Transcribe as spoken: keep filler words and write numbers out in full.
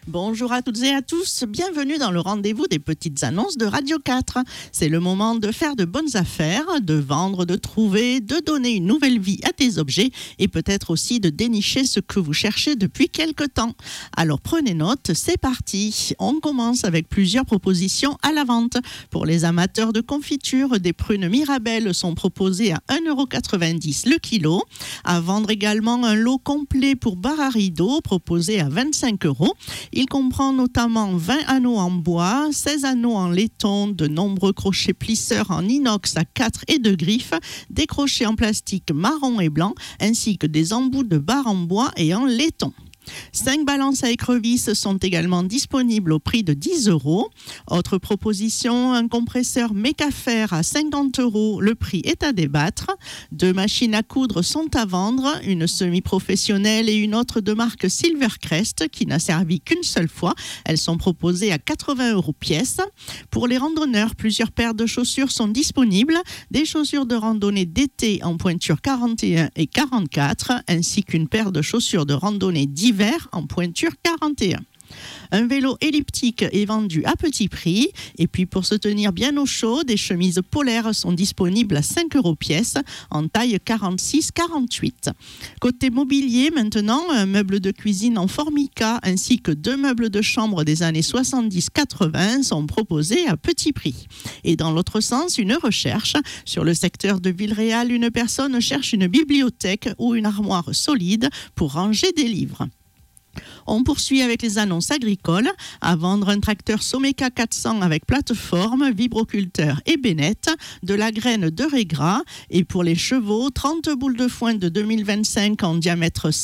Bonjour à toutes et à tous, bienvenue dans le rendez-vous des petites annonces de Radio quatre. C'est le moment de faire de bonnes affaires, de vendre, de trouver, de donner une nouvelle vie à des objets et peut-être aussi de dénicher ce que vous cherchez depuis quelque temps. Alors prenez note, c'est parti. On commence avec plusieurs propositions à la vente. Pour les amateurs de confiture, des prunes Mirabelle sont proposées à un euro quatre-vingt-dix le kilo. À vendre également un lot complet pour bar à rideaux proposé à vingt-cinq euros. Il comprend notamment vingt anneaux en bois, seize anneaux en laiton, de nombreux crochets plisseurs en inox à quatre et deux griffes, des crochets en plastique marron et blanc, ainsi que des embouts de barres en bois et en laiton. Cinq balances à écrevisses sont également disponibles au prix de dix euros. Autre proposition, un compresseur Mecafer à cinquante euros. Le prix est à débattre. Deux machines à coudre sont à vendre, une semi-professionnelle et une autre de marque Silvercrest qui n'a servi qu'une seule fois. Elles sont proposées à quatre-vingts euros pièce. Pour les randonneurs, plusieurs paires de chaussures sont disponibles. Des chaussures de randonnée d'été en pointure quarante et un et quarante-quatre, ainsi qu'une paire de chaussures de randonnée d'hiver en pointure quarante et un. Un vélo elliptique est vendu à petit prix. Et puis pour se tenir bien au chaud, des chemises polaires sont disponibles à cinq euros pièce en taille quarante-six quarante-huit. Côté mobilier maintenant, un meuble de cuisine en formica ainsi que deux meubles de chambre des années soixante-dix quatre-vingts sont proposés à petit prix. Et dans l'autre sens, une recherche. Sur le secteur de Villeréal, une personne cherche une bibliothèque ou une armoire solide pour ranger des livres. On poursuit avec les annonces agricoles. À vendre un tracteur Someca quatre cents avec plateforme, vibroculteur et bénette, de la graine de régras. Et pour les chevaux, trente boules de foin de deux mille vingt-cinq en diamètre